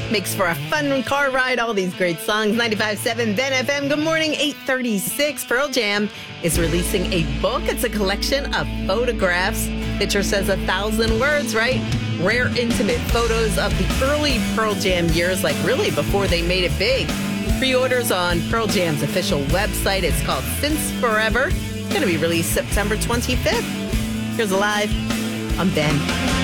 Makes for a fun car ride. All these great songs. 95.7 Ben FM. Good morning. 8:36. Pearl Jam is releasing a book. It's a collection of photographs. Picture says 1,000 words, right? Rare, intimate photos of the early Pearl Jam years, like really before they made it big. Pre-orders on Pearl Jam's official website. It's called Since Forever. It's going to be released September 25th. Here's Alive on Ben.